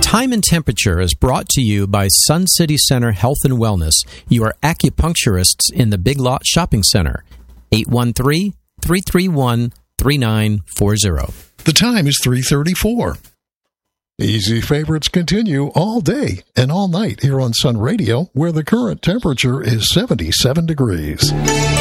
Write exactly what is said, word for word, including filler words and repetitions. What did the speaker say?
Time and Temperature is brought to you by Sun City Center Health and Wellness, your acupuncturists in the Big Lot Shopping Center. eight one three, three three one, three nine four zero. The time is three thirty-four. Easy Favorites continue all day and all night here on Sun Radio, where the current temperature is seventy-seven degrees.